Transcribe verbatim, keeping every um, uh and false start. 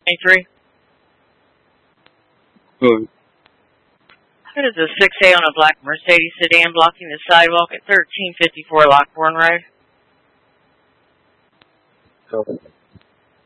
twenty-three. Good. It is a six A on a black Mercedes sedan blocking the sidewalk at thirteen fifty-four Lockbourne Road. Copy.